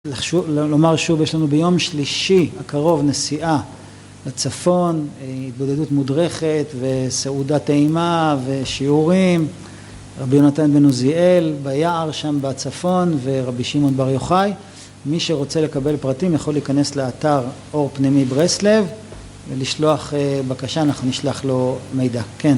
לומר שוב, יש לנו ביום שלישי הקרוב נסיעה לצפון, התבודדות מודרכת וסעודה טעימה ושיעורים, רבי יונתן בן עוזיאל ביער שם בצפון ורבי שמעון בר יוחאי. מי שרוצה לקבל פרטים יכול להיכנס לאתר אור פנימי ברסלב ולשלוח בקשה, אנחנו נשלח לו מידע. כן.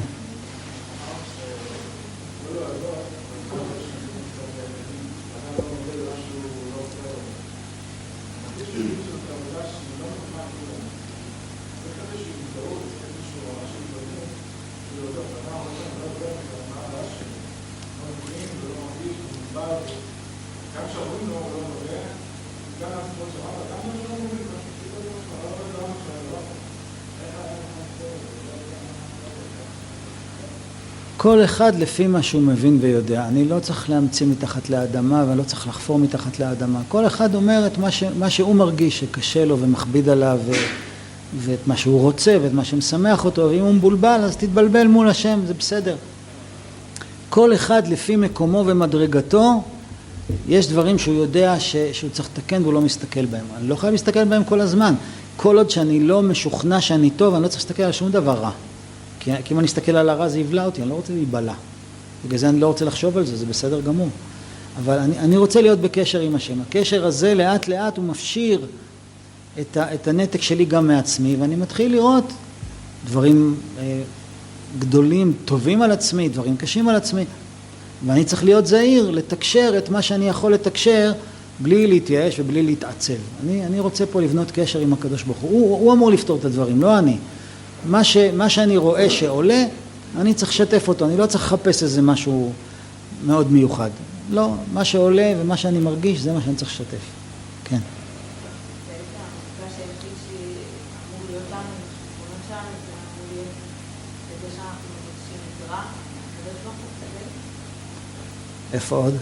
כל אחד לפי מה שהוא מבין ויודע. אני לא צריך להמציא מתחת לאדמה ואני לא צריך לחפור מתחת לאדמה. כל אחד אומר את מה שהוא מרגיש שקשה לו ומכביד עליו ואת מה שהוא רוצה ואת מה שמשמח אותו, ואם הוא מבולבל אז תתבלבל מול השם, זה בסדר. כל אחד לפי מקומו ומדרגתו, יש דברים שהוא יודע שהוא צריך לתקן והוא לא מסתכל בהם. אני לא חייב להסתכל בהם כל הזמן. כל עוד שאני לא משוכנע שאני טוב, אני לא צריך להסתכל על שום דבר רע. כי אם אני אסתכל על הרע זה יבלע אותי, אני לא רוצה להיבלע. בגלל זה אני לא רוצה לחשוב על זה, זה בסדר גמור. אבל אני רוצה להיות בקשר עם השם. הקשר הזה לאט לאט הוא מפשיר את הנתק שלי גם מעצמי, ואני מתחיל לראות דברים גדולים, טובים על עצמי, דברים קשים על עצמי. ואני צריך להיות זהיר, לתקשר את מה שאני יכול לתקשר, בלי להתייאש ובלי להתעצב. אני רוצה פה לבנות קשר עם הקדוש ברוך הוא. הוא אמור לפתור את הדברים, לא אני. מה שאני רואה שעולה, אני צריך לשתף אותו, אני לא צריך לחפש איזה משהו מאוד מיוחד. לא, מה שעולה ומה שאני מרגיש, זה מה שאני צריך לשתף. כן. איפה עוד?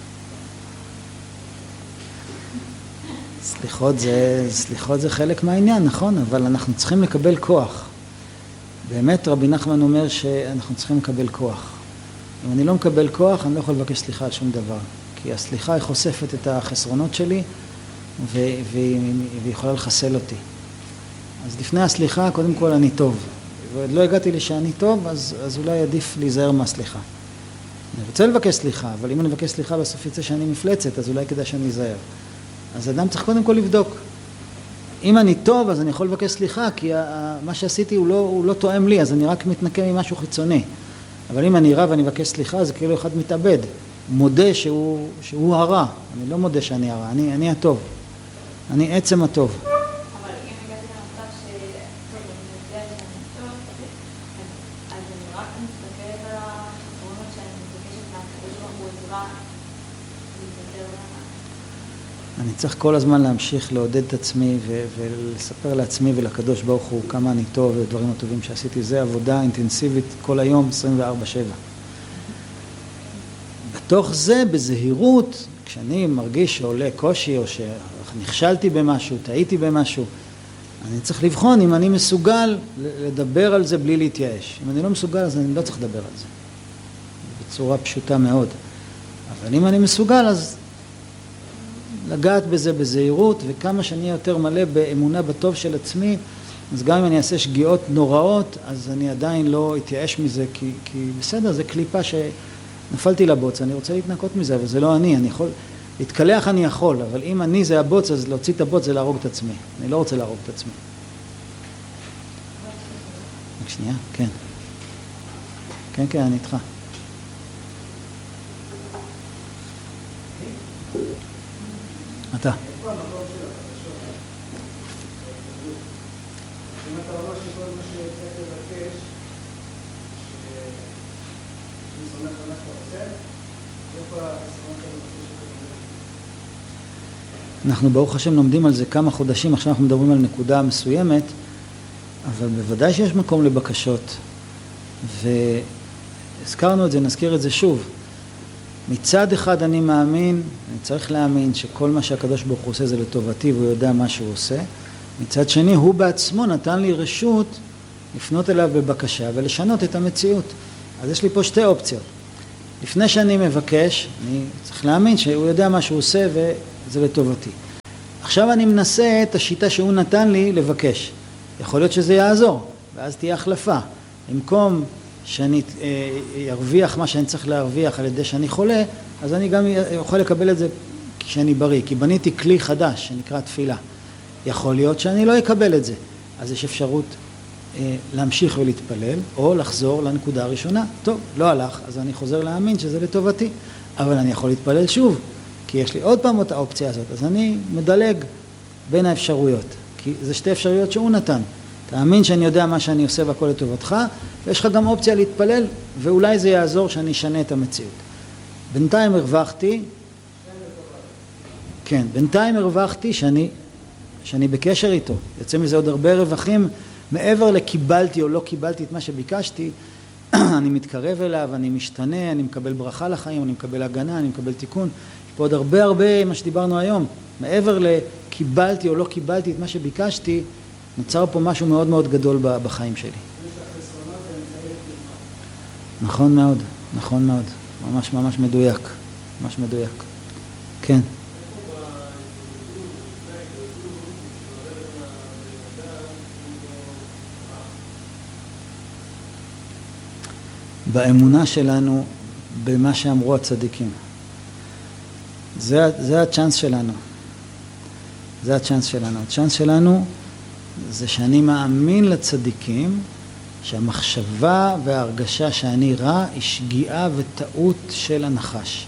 סליחות זה חלק מהעניין, נכון? אבל אנחנו צריכים לקבל כוח. באמת רבי נחמן אומר שאנחנו צריכים לקבל כוח. אם אני לא מקבל כוח, אני לא יכול לבקש סליחה על שום דבר. כי הסליחה היא חושפת את החסרונות שלי, והיא יכולה לחסל אותי. אז לפני הסליחה, קודם כל אני טוב. ועוד לא הגעתי לי שאני טוב, אז אולי עדיף להיזהר מהסליחה. אני רוצה לבקש סליחה, אבל אם אני מבקש סליחה בסוף יצא שאני מפלצת, אז אולי כדאי שאני אזהר. אז אדם צריך קודם כל לבדוק. אם אני טוב, אז אני יכול לבקש סליחה, כי מה שעשיתי הוא לא תואם לי, אז אני רק מתנקם עם משהו חיצוני. אבל אם אני רע ואני מבקש סליחה, זה כאילו אחד מתאבד. מודה שהוא הרע. אני לא מודה שאני הרע, אני הטוב. אני עצם הטוב. אבל אם הגעתי למצב שאני יודע שאני טוב, אז אני רק מסתכלת על החסרונות שאני מבקשת מהקדוש ברוך הוא עזרה להתפטר ממנה. אני צריך כל הזמן להמשיך לעודד את עצמי ולספר לעצמי ולקדוש ברוך הוא כמה אני טוב ודברים הטובים שעשיתי. זה עבודה אינטנסיבית כל היום 24/7. בתוך זה, בזהירות, כשאני מרגיש שעולה קושי או שנכשלתי במשהו, טעיתי במשהו, אני צריך לבחון אם אני מסוגל לדבר על זה בלי להתייאש. אם אני לא מסוגל, אז אני לא צריך לדבר על זה. בצורה פשוטה מאוד. אבל אם אני מסוגל, אז לגעת בזה בזהירות, וכמה שאני יותר מלא באמונה בטוב של עצמי, אז גם אם אני אעשה שגיאות נוראות, אז אני עדיין לא אתייאש מזה, כי בסדר, זה קליפה שנפלתי לבוץ, אני רוצה להתנקות מזה, אבל זה לא אני יכול, להתקלח אני יכול, אבל אם אני זה הבוץ, אז להוציא את הבוץ זה להרוג את עצמי. אני לא רוצה להרוג את עצמי. רק שנייה, כן. כן, אני איתך. אתה. אם אתה אומר שכל מה שצריך לבקש, שאני סומך על מה שאתה עושה, איפה הסמכות לבקש? אנחנו ברוך השם לומדים על זה כמה חודשים, עכשיו אנחנו מדברים על נקודה מסוימת, אבל בוודאי שיש מקום לבקשות, והזכרנו את זה, נזכיר את זה שוב. מצד אחד אני מאמין, אני צריך להאמין שכל מה שהקדוש ברוך הוא עושה זה לטובתי והוא יודע מה שהוא עושה. מצד שני, הוא בעצמו נתן לי רשות לפנות אליו בבקשה ולשנות את המציאות. אז יש לי פה שתי אופציות. לפני שאני מבקש, אני צריך להאמין שהוא יודע מה שהוא עושה וזה לטובתי. ועכשיו אני מנסה את השיטה שהוא נתן לי לבקש. יכול להיות שזה יעזור, ואז תהיה החלפה. במקום שאני ארוויח מה שאני צריך להרוויח על ידי שאני חולה, אז אני גם יכול לקבל את זה כשאני בריא, כי בניתי כלי חדש שנקרא תפילה. יכול להיות שאני לא אקבל את זה, אז יש אפשרות להמשיך ולהתפלל, או לחזור לנקודה הראשונה. טוב, לא הלך, אז אני חוזר להאמין שזה לטובתי, אבל אני יכול להתפלל שוב, כי יש לי עוד פעם את האופציה הזאת, אז אני מדלג בין האפשרויות, כי זה שתי אפשרויות שהוא נתן. תאמין שאני יודע מה שאני עושה והכל לטובתך, ויש לך גם אופציה להתפלל, ואולי זה יעזור שאני אשנה את המציאות. בינתיים הרווחתי, כן, בינתיים הרווחתי שאני בקשר איתו. יוצא מזה עוד הרבה רווחים, מעבר לקיבלתי או לא קיבלתי את מה שביקשתי, אני מתקרב אליו, אני משתנה, אני מקבל ברכה לחיים, אני מקבל הגנה, אני מקבל תיקון. יש פה עוד הרבה מה שדיברנו היום. מעבר לקיבלתי או לא קיבלתי את מה שביקשתי, נוצר פה משהו מאוד מאוד גדול בחיים שלי. נכון מאוד, נכון מאוד. ממש ממש מדויק. ממש מדויק. כן. באמונה שלנו במה שאמרו הצדיקים. זה הצ'אנס שלנו. זה הצ'אנס שלנו. הצ'אנס שלנו זה שאני מאמין לצדיקים שהמחשבה וההרגשה שאני רע היא שגיאה וטעות של הנחש.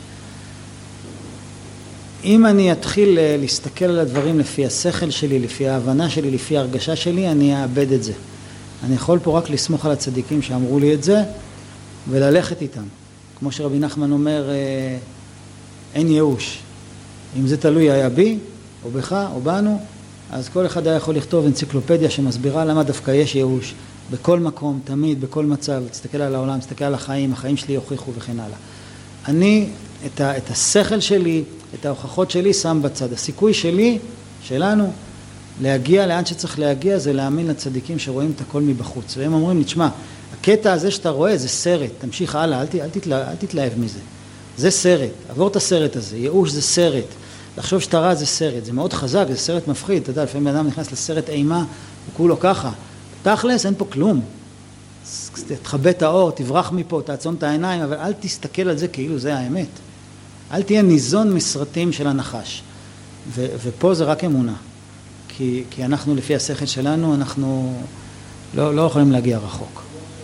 אם אני אתחיל להסתכל על הדברים לפי השכל שלי, לפי ההבנה שלי, לפי ההרגשה שלי, אני אאבד את זה. אני יכול פה רק לסמוך על הצדיקים שאמרו לי את זה, וללכת איתם. כמו שרבי נחמן אומר, אין ייאוש. אם זה תלוי היה בי, או בך, או בנו, אז כל אחד היה יכול לכתוב אנציקלופדיה שמסבירה למה דווקא יש ייאוש. בכל מקום, תמיד, בכל מצב, תסתכל על העולם, תסתכל על החיים, החיים שלי יוכיחו וכן הלאה. אני את השכל שלי, את ההוכחות שלי שם בצד. הסיכוי שלי, שלנו, להגיע לאן שצריך להגיע, זה להאמין לצדיקים שרואים את הכל מבחוץ. והם אומרים לי, תשמע, הקטע הזה שאתה רואה זה סרט, תמשיך הלאה, אל תתלהב מזה. זה סרט, עבור את הסרט הזה, ייאוש זה סרט, לחשוב שאתה רע זה סרט, זה מאוד חזק, זה סרט מפחיד, אתה יודע, לפעמים אדם נכנס לסרט אימה, הוא כולו ככה, תכלס, אין פה כלום, תחבא את האור, תברח מפה, תעצום את העיניים, אבל אל תסתכל על זה כאילו זה האמת, אל תהיה ניזון מסרטים של הנחש, ופה זה רק אמונה, כי אנחנו לפי השכל שלנו, אנחנו לא יכולים להגיע רחוק.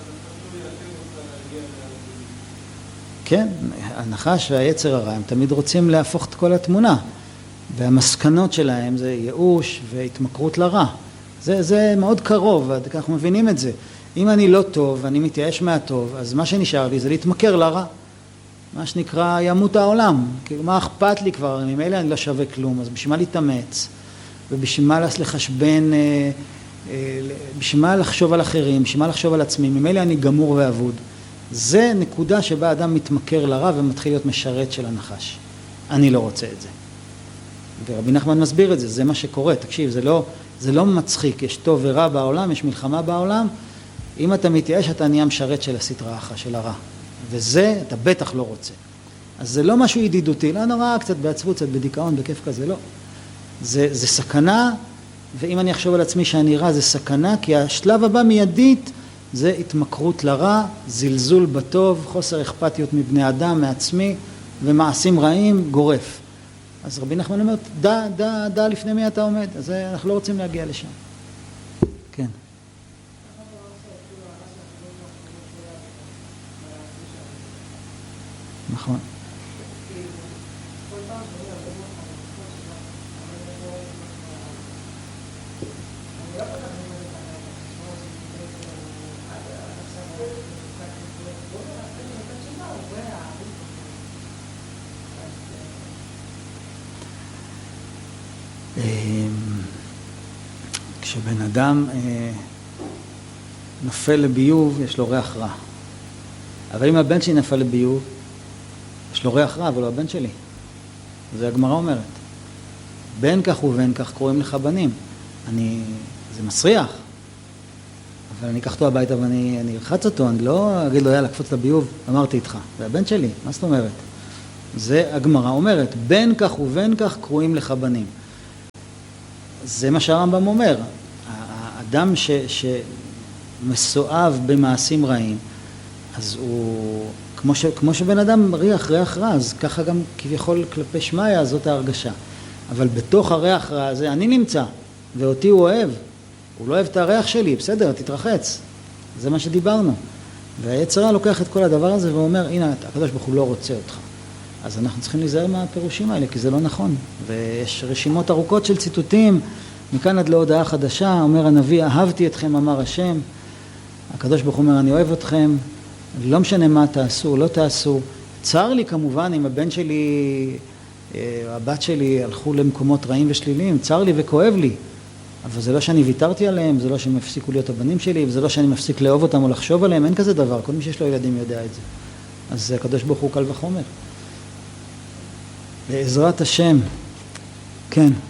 כן, הנחש והיצר הרע, הם תמיד רוצים להפוך את כל התמונה, והמסקנות שלהם זה ייאוש והתמכרות לרע. זה מאוד קרוב, אנחנו מבינים את זה. אם אני לא טוב ואני מתייאש מהטוב, אז מה שנשאר לי זה להתמכר לרע. מה שנקרא ימות העולם. כאילו, מה אכפת לי כבר? ממילא אני לא שווה כלום, אז בשביל מה להתאמץ? ובשביל מה לחשבן, בשביל מה לחשוב על אחרים, בשביל מה לחשוב על עצמי? ממילא אני גמור ואבוד. זה נקודה שבה אדם מתמכר לרע ומתחיל להיות משרת של הנחש. אני לא רוצה את זה. ורבי נחמן מסביר את זה, זה מה שקורה. תקשיב, זה לא מצחיק, יש טוב ורע בעולם, יש מלחמה בעולם. אם אתה מתייאש, אתה נהיה משרת של הסטרא אחרא, של הרע. וזה אתה בטח לא רוצה. אז זה לא משהו ידידותי, לא נורא, קצת בעצבות, קצת בדיכאון, בכיף כזה, לא. זה סכנה, ואם אני אחשוב על עצמי שאני רע, זה סכנה, כי השלב הבא מיידית, זה התמכרות לרע, זלזול בטוב, חוסר אכפתיות מבני אדם, מעצמי, ומעשים רעים, גורף. אז רבי נחמן אומר, דע לפני מי אתה עומד, אז אנחנו לא רוצים להגיע לשם. כן. נכון. כשבן אדם נופל לביוב, יש לו ריח רע. אבל אם הבן שלי נפל לביוב, יש לו ריח רע, אבל הוא הבן שלי. זה הגמרא אומרת. בין כך ובין כך קוראים לך בנים. זה מסריח. אבל אני אקח אותו הביתה ואני אלחץ אותו, אני לא אגיד לו, יאללה, קפוץ לביוב, אמרתי איתך. זה הבן שלי, מה זאת אומרת? זה הגמרא אומרת, בין כך ובין כך קוראים לך בנים. זה מה שהרמב"ם אומר. האדם שמסואב במעשים רעים, אז הוא, כמו שבן אדם ריח רע, אז ככה גם כביכול כלפי שמיה, זאת ההרגשה. אבל בתוך הריח רע הזה אני נמצא, ואותי הוא אוהב. הוא לא אוהב את הריח שלי, בסדר, תתרחץ. זה מה שדיברנו. והיצר הרע לוקח את כל הדבר הזה ואומר, הנה, הקדוש ברוך הוא לא רוצה אותך. אז אנחנו צריכים להיזהר מהפירושים האלה, כי זה לא נכון. ויש רשימות ארוכות של ציטוטים, מכאן עד להודעה חדשה, אומר הנביא, אהבתי אתכם, אמר השם. הקדוש ברוך הוא אומר, אני אוהב אתכם, לא משנה מה תעשו, לא תעשו. צר לי כמובן, אם הבן שלי, הבת שלי הלכו למקומות רעים ושליליים, צר לי וכואב לי. אבל זה לא שאני ויתרתי עליהם, זה לא שהם הפסיקו להיות הבנים שלי, וזה לא שאני מפסיק לאהוב אותם או לחשוב עליהם, אין כזה דבר, כל מי שיש לו ילדים יודע את זה. אז הקדוש ברוך הוא קל וחומר. בעזרת השם, כן.